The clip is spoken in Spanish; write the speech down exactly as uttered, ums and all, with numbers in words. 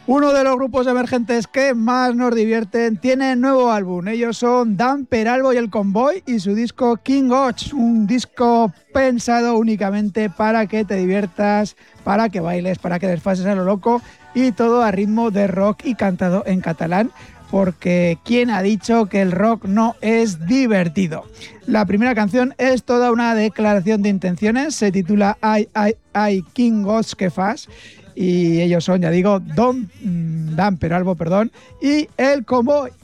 Uno de los grupos emergentes que más nos divierten tiene nuevo álbum. Ellos son Dan Peralbo y El Convoy y su disco King Och, un disco pensado únicamente para que te diviertas, para que bailes, para que desfases a lo loco y todo a ritmo de rock y cantado en catalán, porque ¿quién ha dicho que el rock no es divertido? La primera canción es toda una declaración de intenciones, se titula Ai, ai, ai, King Och, que fas, y ellos son, ya digo, Don, Dan Peralbo, perdón, y El Convoy.